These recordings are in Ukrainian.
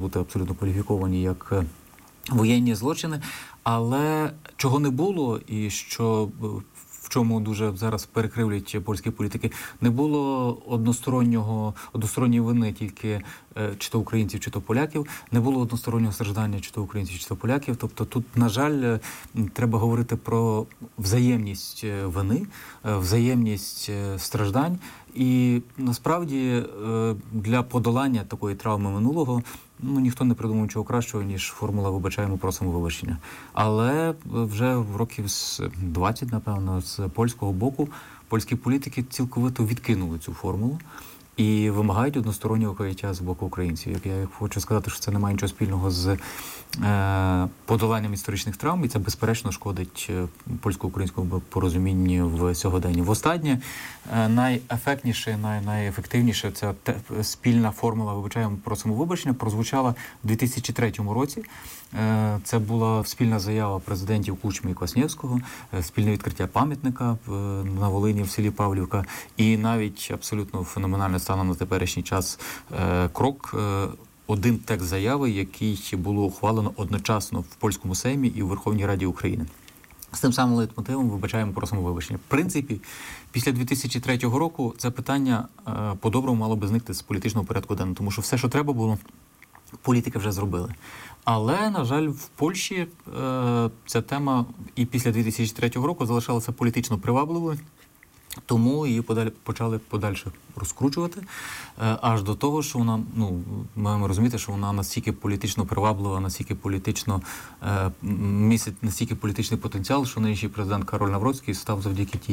бути абсолютно кваліфіковані як воєнні злочини. Але чого не було і що в чому дуже зараз перекривлять польські політики, не було односторонньої вини тільки чи то українців, чи то поляків, не було одностороннього страждання чи то українців, чи то поляків. Тобто тут, на жаль, треба говорити про взаємність вини, взаємність страждань. І насправді для подолання такої травми минулого ніхто не придумав нічого кращого, ніж формула «вибачаємо, просимо вибачення». Але вже в років з 20, напевно, з польського боку польські політики цілковито відкинули цю формулу і вимагають одностороннього каяття з боку українців. Я хочу сказати, що це не має нічого спільного з подоланням історичних травм, і це, безперечно, шкодить польсько-українському порозумінню в сьогоденні. Востаннє найефектніше, найефективніше ця спільна формула «вибачаємо, просимо вибачення» прозвучала в 2003 році. Це була спільна заява президентів Кучми і Кваснєвського, спільне відкриття пам'ятника на Волині в селі Павлівка, і навіть абсолютно феноменально станом на теперішній час крок – один текст заяви, який було ухвалено одночасно в польському Сеймі і в Верховній Раді України. З тим самим лейтмотивом «вибачаємо, просимо вибачення». В принципі, після 2003 року це питання по-доброму мало би зникти з політичного порядку денного, тому що все, що треба було, політики вже зробили. Але, на жаль, в Польщі ця тема і після 2003 року залишалася політично привабливою, тому її почали подальше розкручувати, аж до того, що вона, маємо розуміти, що вона настільки політично приваблива, настільки політично містить настільки політичний потенціал, що нинішній президент Кароль Навроцький став завдяки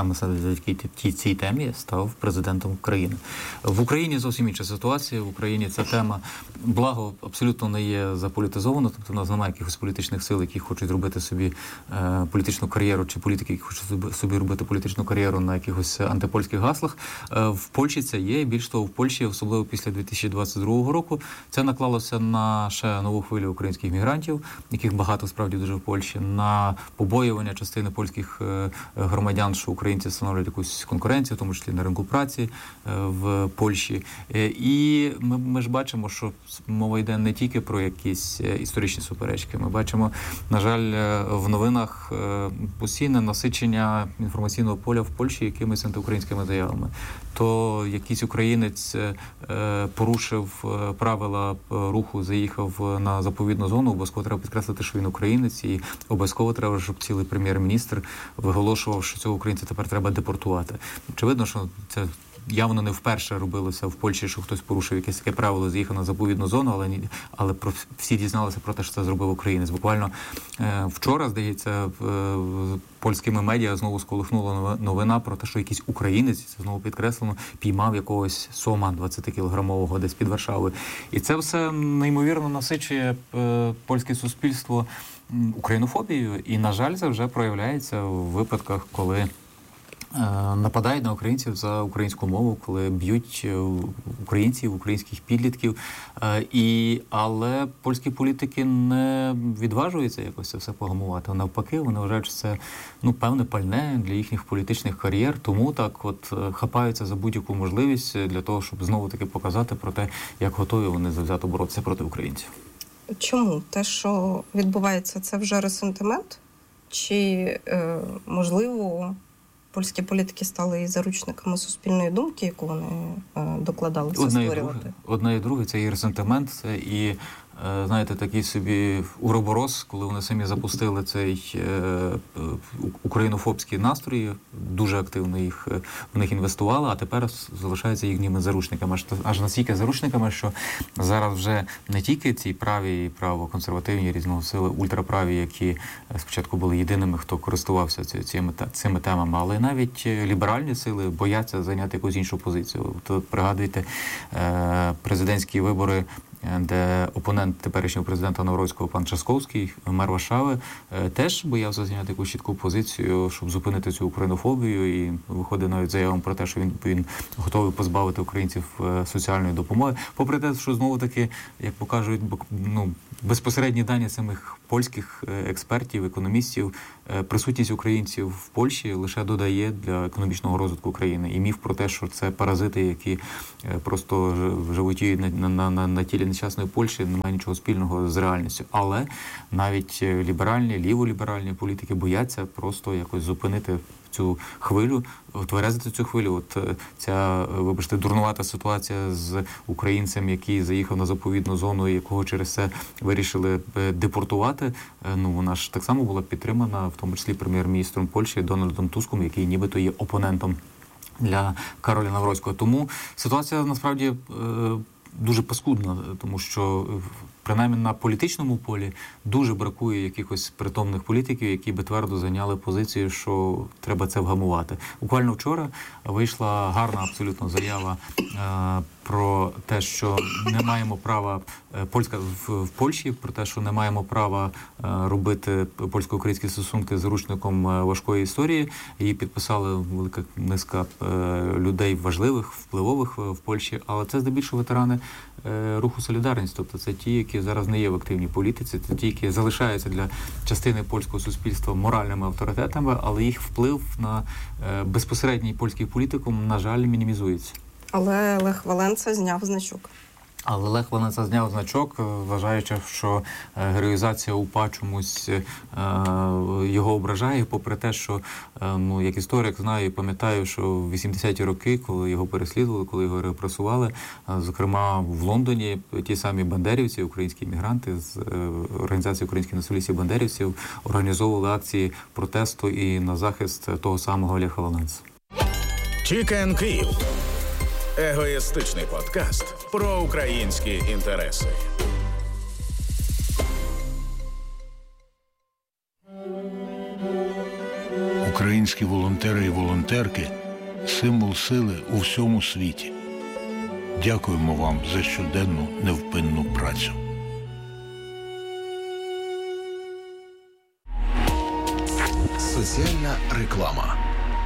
цій темі став президентом України. В Україні зовсім інша ситуація. В Україні ця тема, благо, абсолютно не є заполітизована, тобто в нас немає якихось політичних сил, які хочуть робити собі політичну кар'єру, чи політики, які хочуть собі робити політичну кар'єру на якихось антипольських гаслах. В Польщі це є, і більш того, в Польщі, особливо після 2022 року, це наклалося на ще нову хвилю українських мігрантів, яких багато справді дуже в Польщі, на побоювання частини польських громадян, що українці становлять якусь конкуренцію, в тому числі на ринку праці в Польщі. І ми ж бачимо, що мова йде не тільки про якісь історичні суперечки. Ми бачимо, на жаль, в новинах постійне насичення інформаційного поля в Польщі якимись антиукраїнськими заявами. То якийсь українець порушив правила руху, заїхав на заповідну зону, обов'язково треба підкреслити, що він українець, і обов'язково треба, щоб цілий прем'єр-міністр виголошував, що цього українця тепер треба депортувати. Очевидно, що це явно не вперше робилося в Польщі, що хтось порушив якесь таке правило, заїхав на заповідну зону, але всі дізналися про те, що це зробив українець. Буквально вчора, здається, польськими медіа знову сколихнула новина про те, що якийсь українець, це знову підкреслено, піймав якогось сома 20-кілограмового десь під Варшавою. І це все неймовірно насичує польське суспільство українофобією. І, на жаль, це вже проявляється в випадках, коли нападають на українців за українську мову, коли б'ють українців, українських підлітків. Але польські політики не відважуються якось це все погамувати. Навпаки, вони вважають, що це певне пальне для їхніх політичних кар'єр, тому так хапаються за будь-яку можливість для того, щоб знову-таки показати про те, як готові вони завзято боротися проти українців. Чому? Те, що відбувається, це вже ресентимент? Чи, можливо, польські політики стали і заручниками суспільної думки, яку вони докладалися створювати? Одне і друге, це і ресентимент, це і, знаєте, такий собі уроборос, коли вони самі запустили цей українофобський настрій, дуже активно в них інвестували, а тепер залишаються їхніми заручниками. Аж настільки заручниками, що зараз вже не тільки ці праві і правоконсервативні різного сили, ультраправі, які спочатку були єдиними, хто користувався цими темами, але навіть ліберальні сили бояться зайняти якусь іншу позицію. От пригадуйте президентські вибори, де опонент теперішнього президента Навроцького, пан Часковський, мер Варшави, теж боявся зайняти якусь чітку позицію, щоб зупинити цю українофобію, і виходить навіть заявом про те, що він готовий позбавити українців соціальної допомоги. Попри те, що знову-таки, як покажуть, безпосередні дані самих польських експертів, економістів, присутність українців в Польщі лише додає для економічного розвитку країни. І міф про те, що це паразити, які просто животіють на тілі нещасної Польщі не має нічого спільного з реальністю. Але навіть ліберальні, ліволіберальні політики бояться просто якось зупинити цю хвилю, тверезити цю хвилю. От ця, вибачте, дурнувата ситуація з українцем, який заїхав на заповідну зону, якого через це вирішили депортувати, вона ж так само була підтримана, в тому числі прем'єр-міністром Польщі Дональдом Туском, який нібито є опонентом для Кароля Навроцького. Тому ситуація насправді дуже паскудна, тому що принаймні на політичному полі дуже бракує якихось притомних політиків, які би твердо зайняли позицію, що треба це вгамувати. Буквально вчора вийшла гарна абсолютно заява про те, що не маємо права в Польщі, про те, що не маємо права робити польсько-українські стосунки заручником важкої історії. Її підписали велика низка людей важливих, впливових в Польщі, але це здебільшого ветерани руху «Солідарність». Тобто це ті, які зараз не є в активній політиці, це ті, які залишаються для частини польського суспільства моральними авторитетами, але їх вплив на безпосередній польський політикум, на жаль, мінімізується. Але Лех Валенса зняв значок. Але Лех Валенса зняв значок, вважаючи, що героїзація УПА чомусь його ображає, попри те, що, як історик знаю і пам'ятаю, що в 80-ті роки, коли його переслідували, коли його репресували, зокрема в Лондоні, ті самі бандерівці, українські мігранти з організації українських націоналістів-бандерівців організовували акції протесту і на захист того самого Леха Валенса. Чікен Київ. Егоїстичний подкаст про українські інтереси. Українські волонтери і волонтерки – символ сили у всьому світі. Дякуємо вам за щоденну невпинну працю. Соціальна реклама.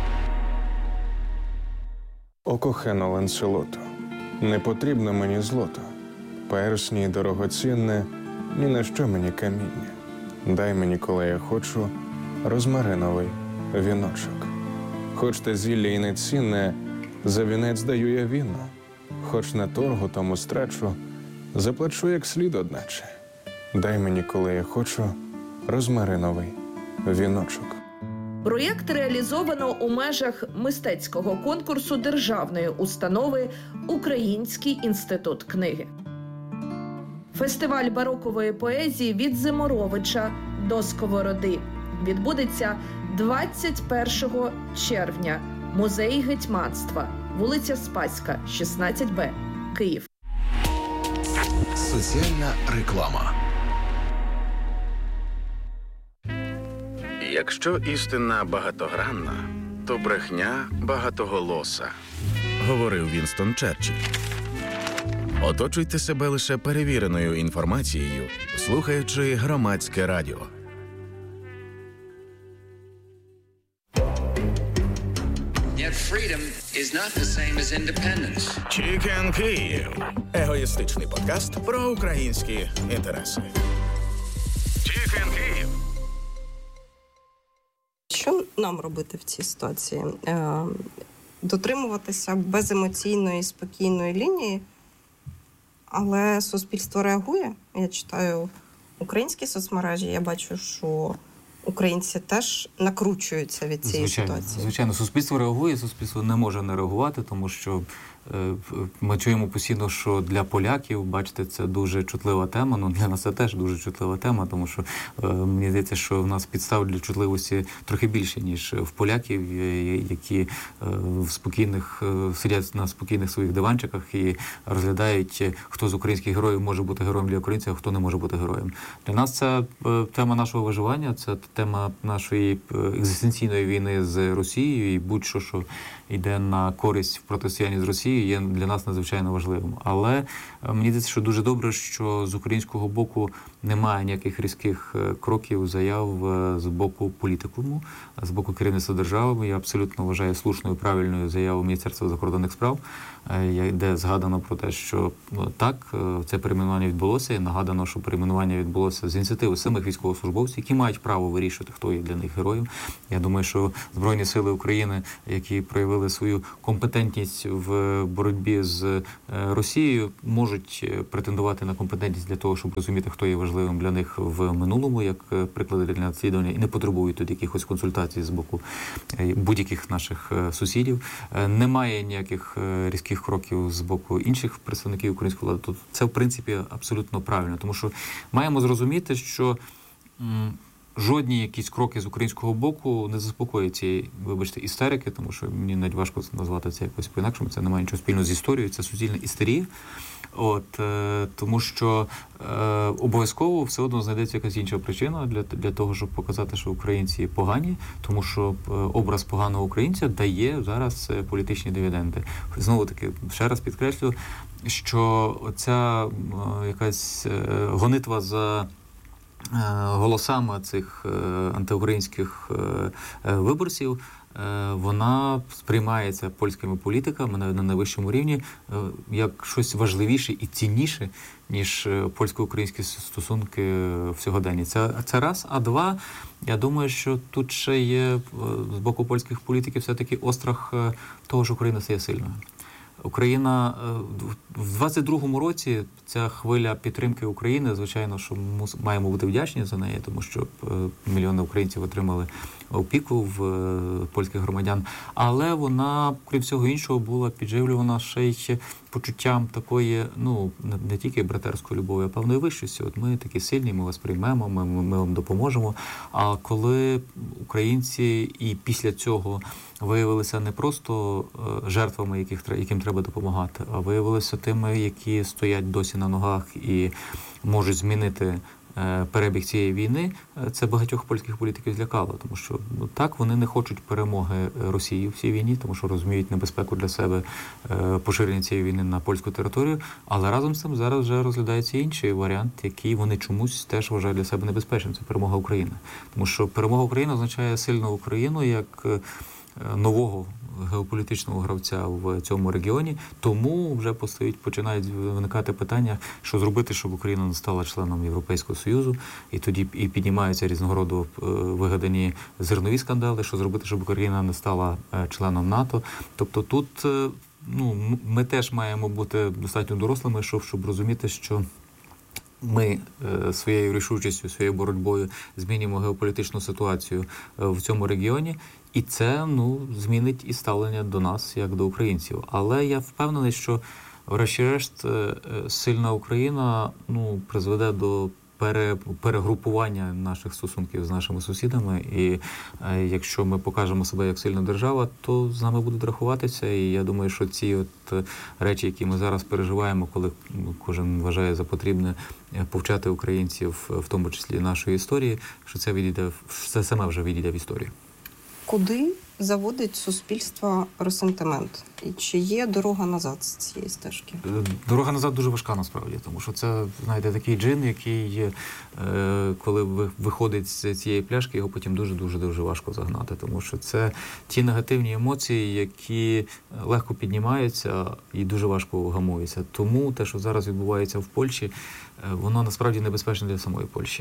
О кохано Ланселото, не потрібно мені злото, персні й дорогоцінне, ні на що мені каміння. Дай мені, коли я хочу, розмариновий віночок. Хоч те зілля й не цінне, за вінець даю я віно. Хоч на торгу тому страчу, заплачу як слід одначе. Дай мені, коли я хочу, розмариновий віночок. Проєкт реалізовано у межах мистецького конкурсу державної установи «Український інститут книги». Фестиваль барокової поезії «Від Зиморовича до Сковороди» відбудеться 21 червня. Музей гетьманства, вулиця Спаська, 16Б, Київ. Соціальна реклама. Якщо істина багатогранна, то брехня багатоголоса, говорив Вінстон Черчилль. Оточуйте себе лише перевіреною інформацією, слухаючи громадське радіо. Yet freedom is not the same as independence. Чікен Київ. Егоїстичний подкаст про українські інтереси. Чікен Київ. Що нам робити в цій ситуації? Дотримуватися беземоційної, спокійної лінії, але суспільство реагує. Я читаю українські соцмережі, я бачу, що українці теж накручуються від цієї ситуації. Звичайно, суспільство реагує, суспільство не може не реагувати, тому що ми чуємо постійно, що для поляків, бачите, це дуже чутлива тема, для нас це теж дуже чутлива тема, тому що мені здається, що в нас підстав для чутливості трохи більше, ніж в поляків, які сидять на спокійних своїх диванчиках і розглядають, хто з українських героїв може бути героєм для українців, а хто не може бути героєм. Для нас це тема нашого виживання, це тема нашої екзистенційної війни з Росією, і будь-що, що йде на користь в протистоянні з Росією, є для нас надзвичайно важливим. Але мені здається, що дуже добре, що з українського боку немає ніяких різких кроків, заяв з боку політикуму, з боку керівництва держави. Я абсолютно вважаю слушною, правильною заяву Міністерства закордонних справ, де згадано про те, що так, це перейменування відбулося, і нагадано, що перейменування відбулося з ініціативи самих військовослужбовців, які мають право вирішувати, хто є для них героєм. Я думаю, що Збройні сили України, які проявили свою компетентність в боротьбі з Росією можуть претендувати на компетентність для того, щоб розуміти, хто є важливим для них в минулому, як приклади для наслідування, і не потребують тут якихось консультацій з боку будь-яких наших сусідів. Немає ніяких різких кроків з боку інших представників української влади. Тут це, в принципі, абсолютно правильно, тому що маємо зрозуміти, що жодні якісь кроки з українського боку не заспокоять цієї, вибачте, істерики, тому що мені навіть важко назвати це якось по-інакшому, це не має нічого спільного з історією, це суцільна істерія. Тому що обов'язково все одно знайдеться якась інша причина для того, щоб показати, що українці погані, тому що образ поганого українця дає зараз політичні дивіденди. Знову-таки, ще раз підкреслю, що ця якась гонитва за голосами цих антиукраїнських виборців, вона сприймається польськими політиками на найвищому рівні як щось важливіше і цінніше, ніж польсько-українські стосунки в сьогоденні. Це раз. А два, я думаю, що тут ще є з боку польських політиків все-таки острах того, що Україна стає сильною. Україна в 22-му році ця хвиля підтримки України, звичайно, що маємо бути вдячні за неї, тому що мільйони українців отримали опіку в польських громадян. Але вона, крім всього іншого, була підживлювана ще й почуттям такої, не тільки братерської любові, а певної вищості. От ми такі сильні, ми вас приймемо, ми вам допоможемо. А коли українці і після цього виявилися не просто жертвами, яким треба допомагати, а виявилися тими, які стоять досі на ногах і можуть змінити перебіг цієї війни, це багатьох польських політиків злякало, тому що так, вони не хочуть перемоги Росії в цій війні, тому що розуміють небезпеку для себе поширення цієї війни на польську територію, але разом з тим зараз вже розглядається інший варіант, який вони чомусь теж вважають для себе небезпечним. Це перемога України. Тому що перемога України означає сильну Україну як нового геополітичного гравця в цьому регіоні, тому вже починають виникати питання, що зробити, щоб Україна не стала членом Європейського Союзу, і тоді і піднімаються різного роду вигадані зернові скандали, що зробити, щоб Україна не стала членом НАТО. Тобто тут ми теж маємо бути достатньо дорослими, щоб розуміти, що ми своєю рішучістю, своєю боротьбою змінюємо геополітичну ситуацію в цьому регіоні, і це, змінить і ставлення до нас, як до українців. Але я впевнений, що врешті-решт сильна Україна, призведе до перегрупування наших стосунків з нашими сусідами, і якщо ми покажемо себе як сильна держава, то з нами будуть рахуватися, і я думаю, що ці речі, які ми зараз переживаємо, коли кожен вважає за потрібне повчати українців, в тому числі нашої історії, що це саме вже відійде в історію. Куди заводить суспільство ресентимент? І чи є дорога назад з цієї стежки? Дорога назад дуже важка, насправді, тому що це, знаєте, такий джин, який, коли виходить з цієї пляшки, його потім дуже-дуже важко загнати, тому що це ті негативні емоції, які легко піднімаються і дуже важко гамуються. Тому те, що зараз відбувається в Польщі, воно насправді небезпечне для самої Польщі.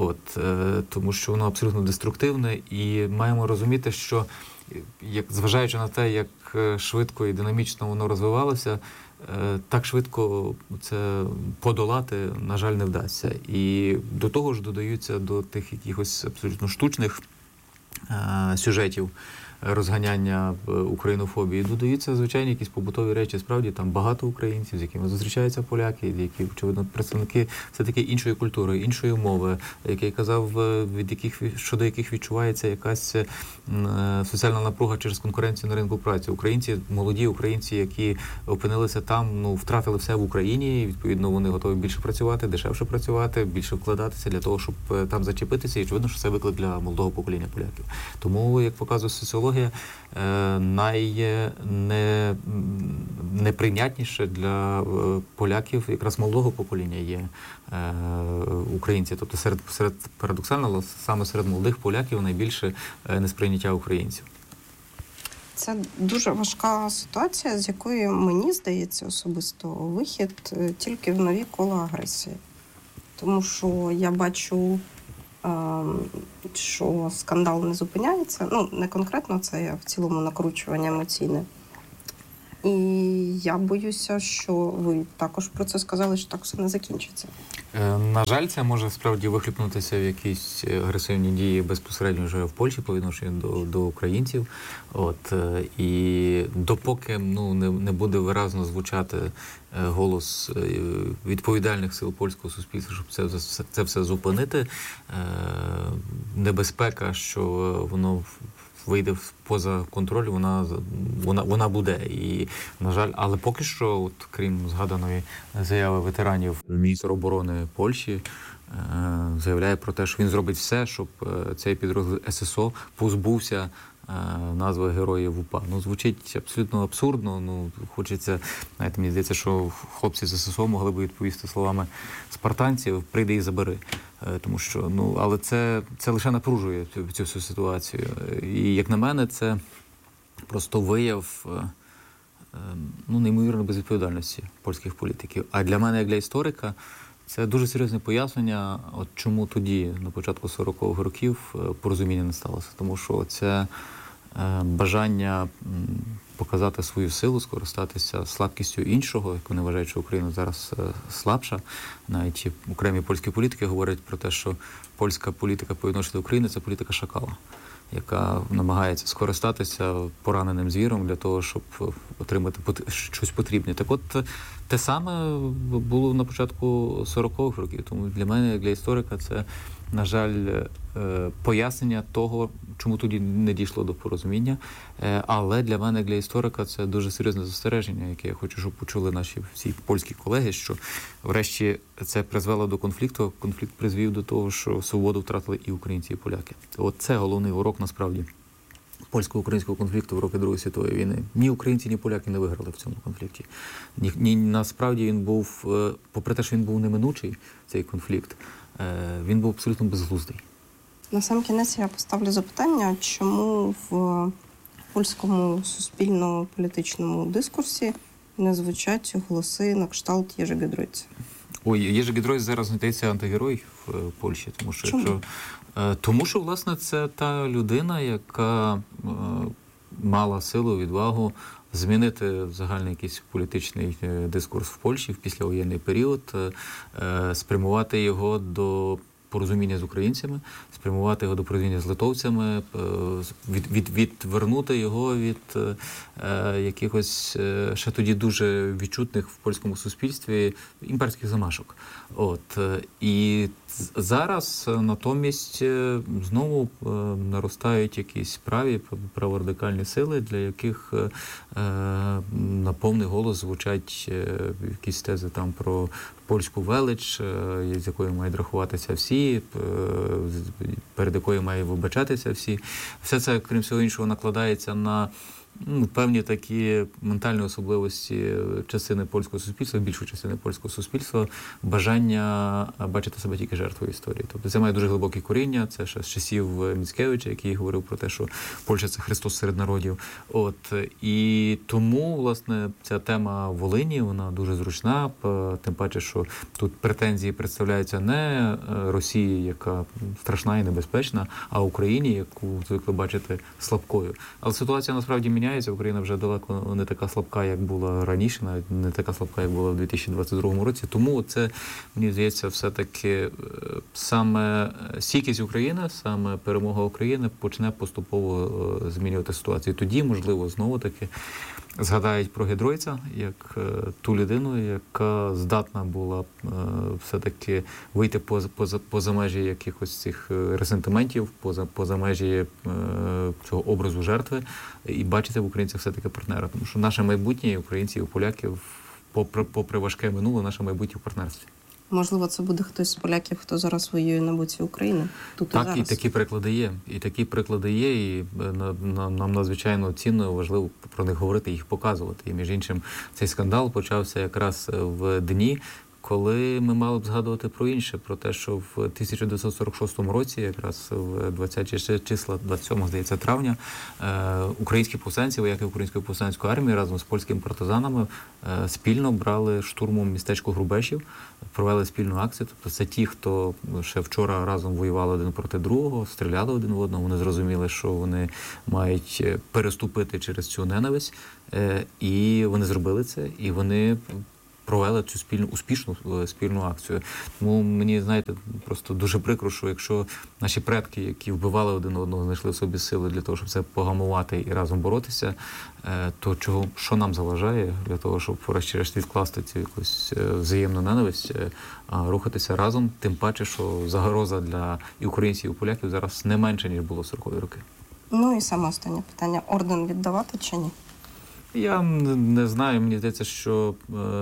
Тому що воно абсолютно деструктивне, і маємо розуміти, що зважаючи на те, як швидко і динамічно воно розвивалося, так швидко це подолати, на жаль, не вдасться. І до того ж додаються до тих якихось абсолютно штучних сюжетів розганяння українофобії, додаються звичайні якісь побутові речі. Справді там багато українців, з якими зустрічаються поляки, які, очевидно, представники все-таки іншої культури, іншої мови, як я казав, щодо яких відчувається якась соціальна напруга через конкуренцію на ринку праці. Українці, молоді українці, які опинилися там, втратили все в Україні, і, відповідно, вони готові більше працювати, дешевше працювати, більше вкладатися для того, щоб там зачепитися, і, очевидно, що це виклик для молодого покоління поляків. Тому, як показує соціологія, найнеприйнятніше для поляків якраз молодого покоління є українці. Тобто серед парадоксально, саме серед молодих поляків найбільше несприйняття українців. Це дуже важка ситуація, з якої, мені здається, особисто вихід тільки в нові кола агресії. Тому що я бачу, що скандал не зупиняється. Не конкретно це, а в цілому накручування емоційне. І я боюся, що ви також про це сказали, що так все не закінчиться. На жаль, це може справді вихлюпнутися в якісь агресивні дії безпосередньо вже в Польщі по відношенню до українців. І допоки не буде виразно звучати голос відповідальних сил польського суспільства, щоб це все зупинити, небезпека, що воно вийде поза контроль, вона буде. І, на жаль, але поки що, крім згаданої заяви ветеранів, міністр оборони Польщі заявляє про те, що він зробить все, щоб цей підрозділ ССО позбувся назви Героїв УПА. Звучить абсолютно абсурдно. Хочеться, мені здається, що хлопці з ССО могли б відповісти словами спартанців: прийди і забери. Тому що, але це лише напружує цю всю ситуацію. І, як на мене, це просто вияв неймовірної безвідповідальності польських політиків. А для мене, як для історика, це дуже серйозне пояснення, чому тоді, на початку 40-х років, порозуміння не сталося. Тому що це бажання показати свою силу, скористатися слабкістю іншого, як вони вважають, що Україна зараз слабша. Навіть окремі польські політики говорять про те, що польська політика по відношенню до України – це політика шакала, яка намагається скористатися пораненим звіром для того, щоб отримати щось потрібне. Так от, те саме було на початку 40-х років. Тому для мене, як для історика, це, на жаль, пояснення того, чому тоді не дійшло до порозуміння. Але для мене, як для історика, це дуже серйозне застереження, яке я хочу, щоб почули наші всі польські колеги, що врешті це призвело до конфлікту. Конфлікт призвів до того, що свободу втратили і українці, і поляки. От це головний урок, насправді, польсько-українського конфлікту в роки Другої світової війни. Ні українці, ні поляки не виграли в цьому конфлікті. Насправді він був, попри те, що він був неминучий, цей конфлікт, він був абсолютно безглуздий. На сам кінець я поставлю запитання, чому в польському суспільно-політичному дискурсі не звучать голоси на кшталт Єжи Гідройця? Єжи Гідройц зараз здається антигерой в Польщі, тому що, власне, це та людина, яка мала силу, відвагу змінити загальний якийсь політичний дискурс в Польщі в післявоєнний період, спрямувати його до порозуміння з українцями, спрямувати його до порозуміння з литовцями, відвернути його від якихось ще тоді дуже відчутних в польському суспільстві імперських замашок. І зараз натомість знову наростають якісь праворадикальні сили, для яких на повний голос звучать якісь тези там про польську велич, з якою мають рахуватися всі, перед якою мають вибачатися всі. Все це, крім всього іншого, накладається на певні такі ментальні особливості частини польського суспільства, більшої частини польського суспільства, бажання бачити себе тільки жертвою історії. Тобто це має дуже глибоке коріння, це ще з часів Міцкевича, який говорив про те, що Польща – це Христос серед народів. І тому, власне, ця тема Волині, вона дуже зручна, тим паче, що тут претензії представляються не Росії, яка страшна і небезпечна, а Україні, яку звикли бачити слабкою. Але ситуація насправді міняється. Україна вже далеко не така слабка, як була раніше, навіть не така слабка, як була в 2022 році. Тому це, мені здається, все-таки саме стійкість України, саме перемога України почне поступово змінювати ситуацію. Тоді, можливо, знову-таки згадають про Гідройця як ту людину, яка здатна була все-таки вийти поза межі якихось цих ресентиментів, поза межі цього образу жертви і бачити в українцях все-таки партнера. Тому що наше майбутнє, українців, поляків, попри важке минуле, наше майбутнє в партнерстві. Можливо, це буде хтось з поляків, хто зараз воює на боці України? Тут так, і зараз. І такі приклади є. І нам надзвичайно цінно і важливо про них говорити, їх показувати. І, між іншим, цей скандал почався якраз в дні, коли ми мали б згадувати про інше, про те, що в 1946 році, якраз в 20 числа, 27, здається, травня, українські повстанці, вояки Української повстанської армії разом з польськими партизанами спільно брали штурмом містечко Грубешів, провели спільну акцію. Тобто це ті, хто ще вчора разом воювали один проти другого, стріляли один в одного, вони зрозуміли, що вони мають переступити через цю ненависть, і вони зробили це, і вони провели цю успішну спільну акцію. Тому мені, знаєте, просто дуже прикро, що якщо наші предки, які вбивали один одного, знайшли в собі сили для того, щоб це погамувати і разом боротися, то що нам заважає для того, щоб врешті-решт відкласти цю якусь взаємну ненависть, рухатися разом, тим паче, що загроза для і українців, і поляків зараз не менше, ніж було в 40-ті роки. Ну і саме останнє питання. Орден віддавати чи ні? Я не знаю, мені здається, що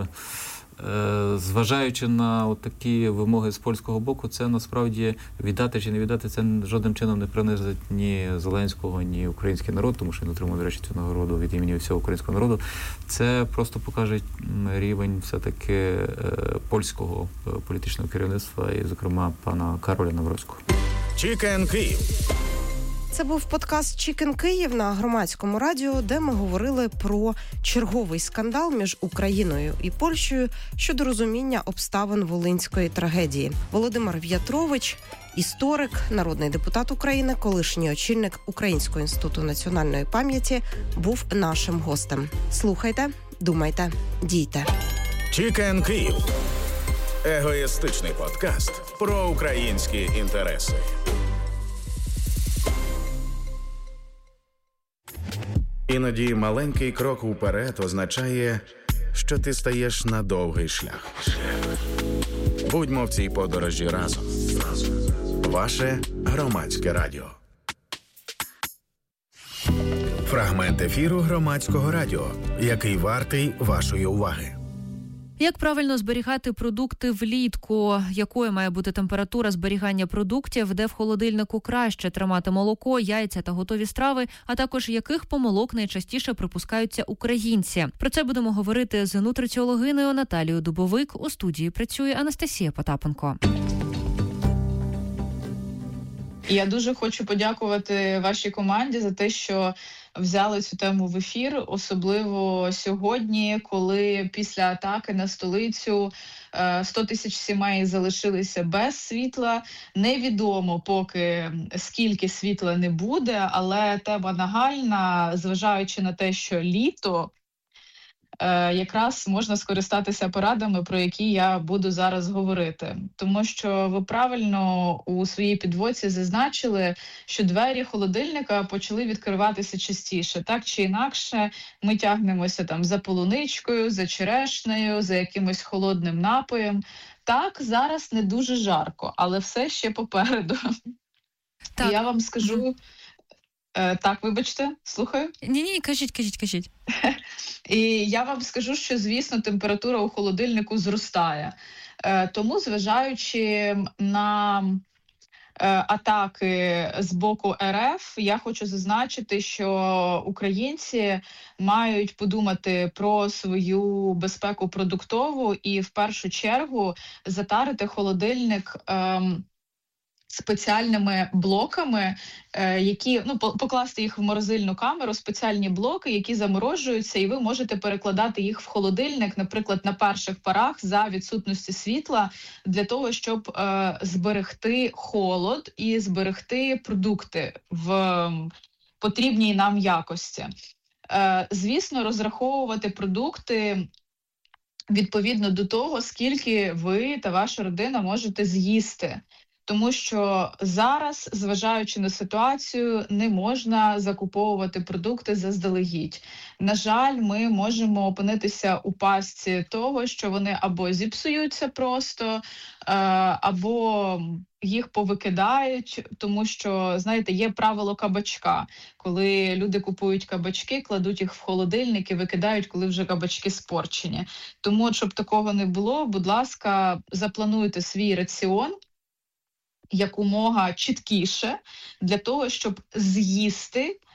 зважаючи на такі вимоги з польського боку, це насправді віддати чи не віддати, це жодним чином не принизить ні Зеленського, ні український народ, тому що він отримав, до речі, цю нагороду від імені всього українського народу. Це просто покаже рівень все-таки польського політичного керівництва і, зокрема, пана Кароля Навроцького. Чікен Київ. Це був подкаст «Чікен Київ» на Громадському радіо, де ми говорили про черговий скандал між Україною і Польщею щодо розуміння обставин волинської трагедії. Володимир В'ятрович, історик, народний депутат України, колишній очільник Українського інституту національної пам'яті, був нашим гостем. Слухайте, думайте, дійте. Чікен Київ. Егоїстичний подкаст про українські інтереси. Іноді маленький крок уперед означає, що ти стаєш на довгий шлях. Будьмо в цій подорожі разом. Ваше Громадське радіо. Фрагмент ефіру Громадського радіо, який вартий вашої уваги. Як правильно зберігати продукти влітку? Якою має бути температура зберігання продуктів? Де в холодильнику краще тримати молоко, яйця та готові страви? А також яких помилок найчастіше припускаються українці? Про це будемо говорити з нутриціологинею Наталією Дубовик. У студії працює Анастасія Потапенко. Я дуже хочу подякувати вашій команді за те, що взяли цю тему в ефір, особливо сьогодні, коли після атаки на столицю 100 тисяч сімей залишилися без світла. Невідомо поки скільки світла не буде, але тема нагальна, зважаючи на те, що літо, якраз можна скористатися порадами, про які я буду зараз говорити. Тому що ви правильно у своїй підводці зазначили, що двері холодильника почали відкриватися частіше. Так чи інакше, ми тягнемося там за полуничкою, за черешнею, за якимось холодним напоєм. Так, зараз не дуже жарко, але все ще попереду. Так. І я вам скажу... Так, вибачте, слухаю. Ні, кажіть. І я вам скажу, що, звісно, температура у холодильнику зростає. Тому, зважаючи на атаки з боку РФ, я хочу зазначити, що українці мають подумати про свою безпеку продуктову і, в першу чергу, затарити холодильник спеціальними блоками, які, покласти їх в морозильну камеру, спеціальні блоки, які заморожуються, і ви можете перекладати їх в холодильник, наприклад, на перших порах за відсутності світла, для того, щоб зберегти холод і зберегти продукти в потрібній нам якості. Звісно, розраховувати продукти відповідно до того, скільки ви та ваша родина можете з'їсти. Тому що зараз, зважаючи на ситуацію, не можна закуповувати продукти заздалегідь. На жаль, ми можемо опинитися у пастці того, що вони або зіпсуються просто, або їх повикидають, тому що, знаєте, є правило кабачка. Коли люди купують кабачки, кладуть їх в холодильник і викидають, коли вже кабачки спорчені. Тому, щоб такого не було, будь ласка, заплануйте свій раціон якомога чіткіше, для того, щоб з'їсти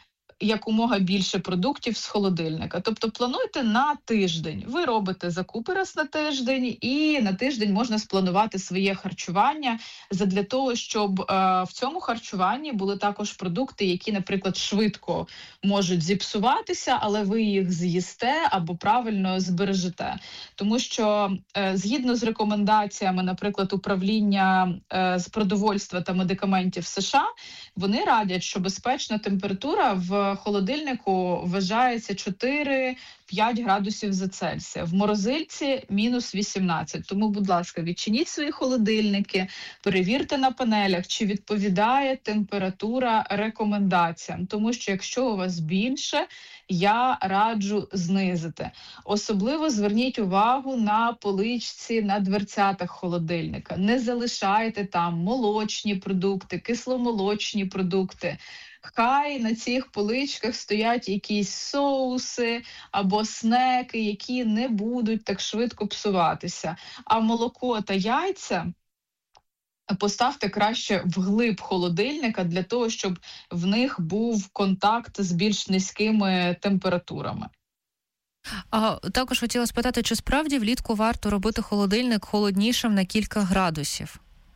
якомога більше продуктів з холодильника. Тобто плануйте на тиждень. Ви робите закупи раз на тиждень, і на тиждень можна спланувати своє харчування задля того, щоб в цьому харчуванні були також продукти, які, наприклад, швидко можуть зіпсуватися, але ви їх з'їсте або правильно збережете. Тому що згідно з рекомендаціями, наприклад, управління з продовольства та медикаментів США, вони радять, що безпечна температура в холодильнику вважається 4-5 градусів за Цельсія. В морозильці мінус 18. Тому, будь ласка, відчиніть свої холодильники, перевірте на панелях, чи відповідає температура рекомендаціям. Тому що якщо у вас більше, я раджу знизити. Особливо зверніть увагу на поличці на дверцятах холодильника. Не залишайте там молочні продукти, кисломолочні продукти. Хай на цих поличках стоять якісь соуси або снеки, які не будуть так швидко псуватися. А молоко та яйця поставте краще вглиб холодильника для того, щоб в них був контакт з більш низькими температурами. А також хотіла спитати, чи справді влітку варто робити холодильник холоднішим на кілька градусів?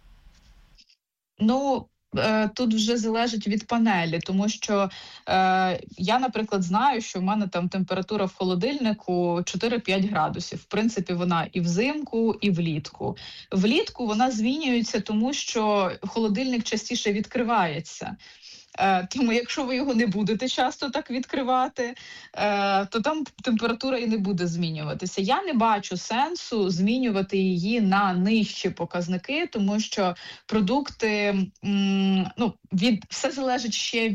Ну, тут вже залежить від панелі, тому що я, наприклад, знаю, що в мене там температура в холодильнику 4-5 градусів. В принципі, вона і взимку, і влітку. Влітку вона змінюється, тому що холодильник частіше відкривається. Тому якщо ви його не будете часто так відкривати, то там температура і не буде змінюватися. Я не бачу сенсу змінювати її на нижчі показники, тому що продукти, все залежить ще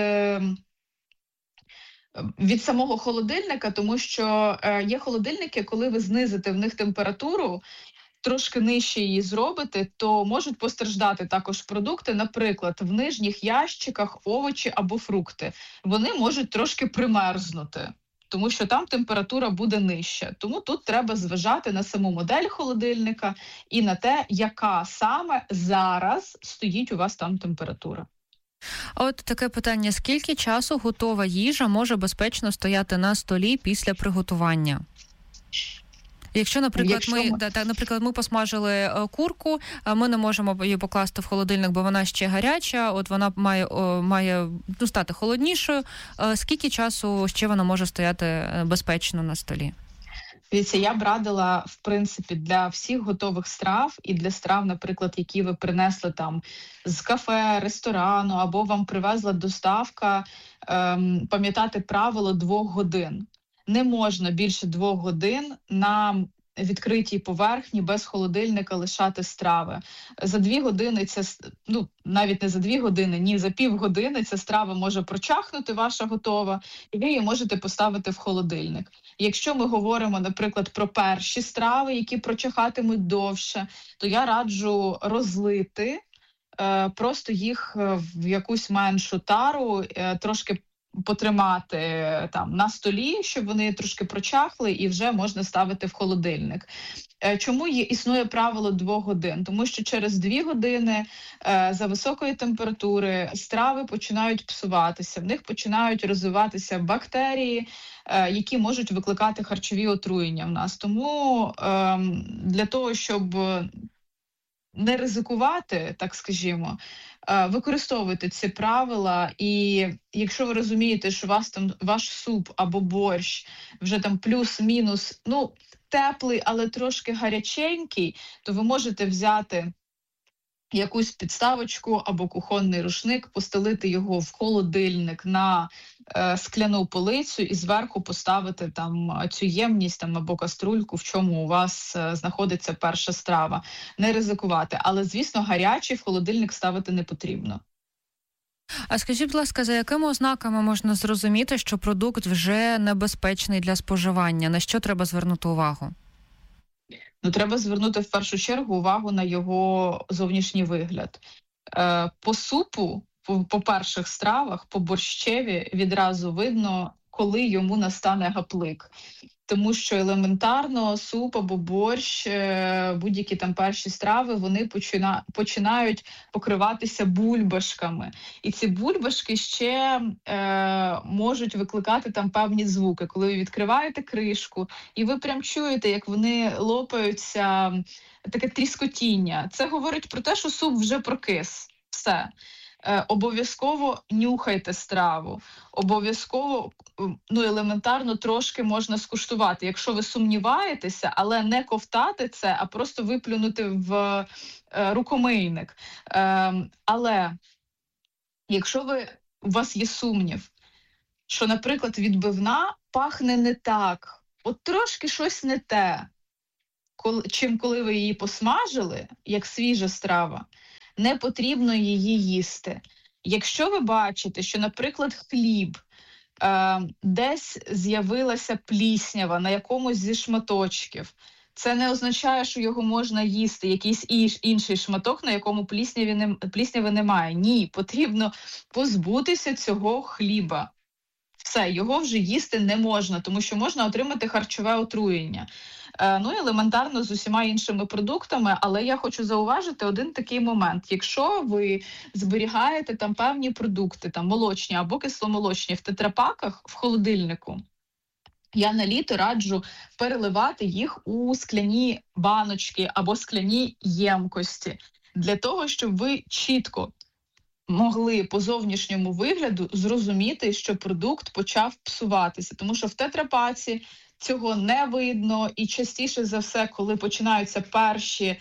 від самого холодильника, тому що є холодильники, коли ви знизите в них температуру, трошки нижче її зробите, то можуть постраждати також продукти. Наприклад, в нижніх ящиках овочі або фрукти. Вони можуть трошки примерзнути, тому що там температура буде нижча. Тому тут треба зважати на саму модель холодильника і на те, яка саме зараз стоїть у вас там температура. А от таке питання: скільки часу готова їжа може безпечно стояти на столі після приготування? Якщо, наприклад, ми посмажили курку, ми не можемо її покласти в холодильник, бо вона ще гаряча, от вона має стати холоднішою. Скільки часу ще вона може стояти безпечно на столі? Дивіться, я б радила, в принципі, для всіх готових страв і для страв, наприклад, які ви принесли там з кафе, ресторану, або вам привезла доставка, пам'ятати правило 2 годин. Не можна більше 2 годин на відкритій поверхні без холодильника лишати страви. За 2 години навіть не за 2 години, ні, за півгодини ця страва може прочахнути, ваша готова, і ви її можете поставити в холодильник. Якщо ми говоримо, наприклад, про перші страви, які прочахатимуть довше, то я раджу розлити, просто їх в якусь меншу тару, трошки потримати там на столі, щоб вони трошки прочахли, і вже можна ставити в холодильник. Чому існує правило 2 годин? Тому що через 2 години за високої температури страви починають псуватися, в них починають розвиватися бактерії, які можуть викликати харчові отруєння в нас. Тому для того, щоб не ризикувати, так скажімо, використовуйте ці правила, і якщо ви розумієте, що у вас там ваш суп або борщ вже там плюс-мінус, теплий, але трошки гаряченький, то ви можете взяти якусь підставочку або кухонний рушник, постелити його в холодильник на скляну полицю і зверху поставити там цю ємність або каструльку, в чому у вас знаходиться перша страва. Не ризикувати. Але, звісно, гарячий в холодильник ставити не потрібно. А скажіть, будь ласка, за якими ознаками можна зрозуміти, що продукт вже небезпечний для споживання? На що треба звернути увагу? Треба звернути в першу чергу увагу на його зовнішній вигляд. По супу, по перших стравах, по борщеві відразу видно, коли йому настане гаплик. Тому що елементарно суп або борщ, будь-які там перші страви, вони починають покриватися бульбашками. І ці бульбашки ще можуть викликати там певні звуки. Коли ви відкриваєте кришку, і ви прям чуєте, як вони лопаються, таке тріскотіння. Це говорить про те, що суп вже прокис. Все. Обов'язково нюхайте страву, обов'язково, елементарно трошки можна скуштувати. Якщо ви сумніваєтеся, але не ковтати це, а просто виплюнути в рукомийник. Але якщо у вас є сумнів, що, наприклад, відбивна пахне не так, от трошки щось не те, чим коли ви її посмажили, як свіжа страва, не потрібно її їсти. Якщо ви бачите, що, наприклад, хліб, десь з'явилася пліснява на якомусь зі шматочків, це не означає, що його можна їсти, якийсь інший шматок, на якому плісняви немає. Ні, потрібно позбутися цього хліба. Все, його вже їсти не можна, тому що можна отримати харчове отруєння. І елементарно з усіма іншими продуктами, але я хочу зауважити один такий момент. Якщо ви зберігаєте там певні продукти, там молочні або кисломолочні в тетрапаках в холодильнику, я на літо раджу переливати їх у скляні баночки або скляні ємкості, для того, щоб ви чітко могли по зовнішньому вигляду зрозуміти, що продукт почав псуватися. Тому що в тетрапаці цього не видно, і частіше за все, коли починаються перші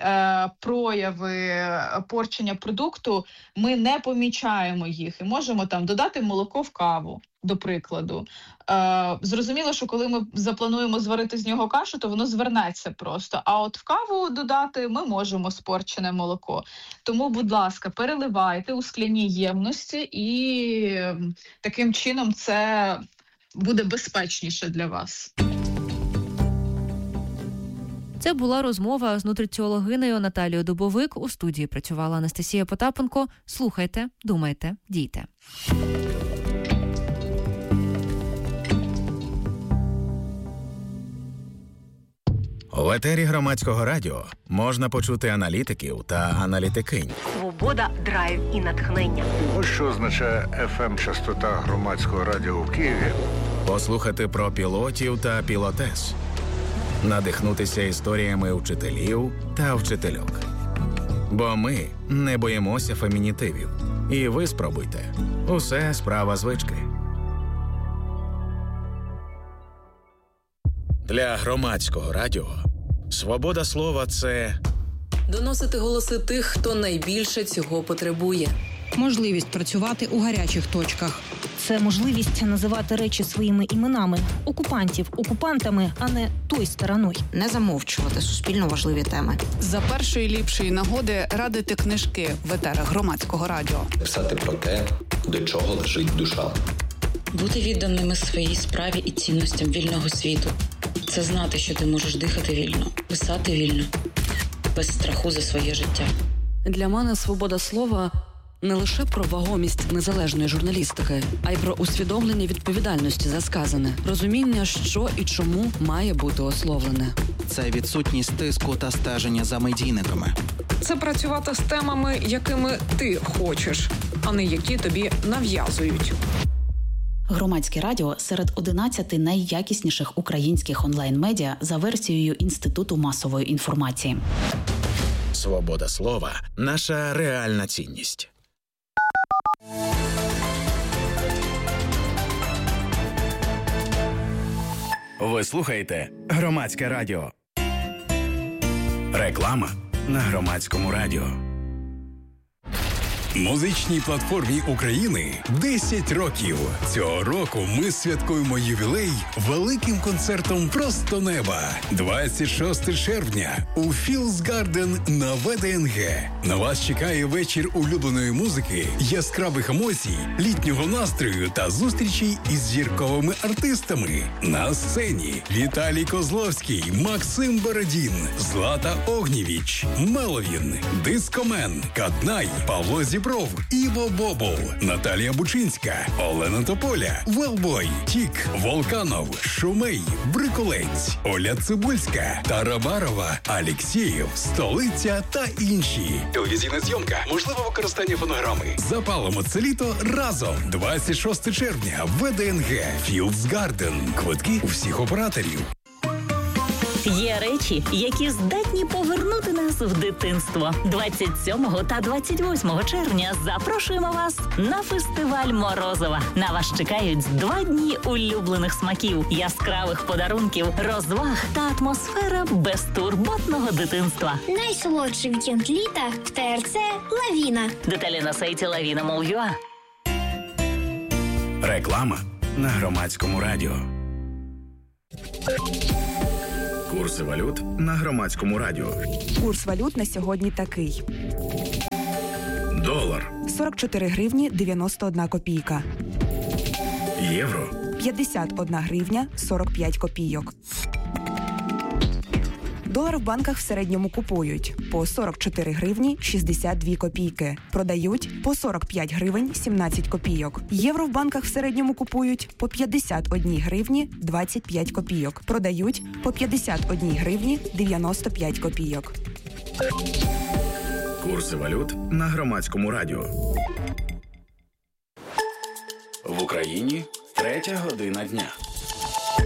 прояви порчення продукту, ми не помічаємо їх і можемо там додати молоко в каву, до прикладу. Зрозуміло, що коли ми заплануємо зварити з нього кашу, то воно звернеться просто. А от в каву додати ми можемо спорчене молоко. Тому, будь ласка, переливайте у скляні ємності, і таким чином це буде безпечніше для вас. Це була розмова з нутриціологинею Наталією Дубовик. У студії працювала Анастасія Потапенко. Слухайте, думайте, дійте. В етері Громадського радіо можна почути аналітиків та аналітикинь. Свобода, драйв і натхнення. Ось що означає FM-частота Громадського радіо в Києві. Послухати про пілотів та пілотес. Надихнутися історіями вчителів та вчительок. Бо ми не боїмося фемінітивів. І ви спробуйте. Усе справа звички. Для Громадського радіо свобода слова – це доносити голоси тих, хто найбільше цього потребує. Можливість працювати у гарячих точках. Це можливість називати речі своїми іменами. Окупантів окупантами, а не той стороною. Не замовчувати суспільно важливі теми. За першої ліпшої нагоди радити книжки в етерах Громадського радіо. Писати про те, до чого лежить душа. Бути відданими своїй справі і цінностям вільного світу. Це знати, що ти можеш дихати вільно, писати вільно, без страху за своє життя. Для мене свобода слова – не лише про вагомість незалежної журналістики, а й про усвідомлення відповідальності за сказане, розуміння, що і чому має бути ословлене. Це відсутність тиску та стеження за медійниками. Це працювати з темами, якими ти хочеш, а не які тобі нав'язують. Громадське радіо серед 11 найякісніших українських онлайн-медіа за версією Інституту масової інформації. Свобода слова – наша реальна цінність. Ви слухаєте Громадське радіо. Реклама на Громадському радіо. Музичній платформі України 10 років. Цього року ми святкуємо ювілей великим концертом «Просто неба». 26 червня у Філс Гарден на ВДНГ. На вас чекає вечір улюбленої музики, яскравих емоцій, літнього настрою та зустрічей із зірковими артистами. На сцені Віталій Козловський, Максим Бородін, Злата Огнєвіч, Меловін, Дискомен, Каднай, Павло Зібров, Дніпров, Іво Бобол, Наталія Бучинська, Олена Тополя, Велбой, Тік, Волканов, Шумей, Брикулець, Оля Цибульська, Тарабарова, Алєксєєв, Столиця та інші. Телевізійна зйомка, можливе використання фонограми. Запалимо це літо разом. 26 червня, ВДНГ, Fields Garden. Квитки у всіх операторів. Є речі, які здатні повернути нас в дитинство. 27 та 28 червня запрошуємо вас на фестиваль Морозова. На вас чекають 2 дні улюблених смаків, яскравих подарунків, розваг та атмосфера безтурботного дитинства. Найсолодший вікенд літа в ТРЦ «Лавіна». Деталі на сайті lavina.mol.ua. Реклама на Громадському радіо. Курси валют на Громадському радіо. Курс валют на сьогодні такий. Долар 44 гривні 91 копійка. Євро 51 гривня 45 копійок. Долар в банках в середньому купують по 44 гривні 62 копійки. Продають по 45 гривень 17 копійок. Євро в банках в середньому купують по 51 гривні 25 копійок. Продають по 51 гривні 95 копійок. Курси валют на Громадському радіо. В Україні 3:00 дня.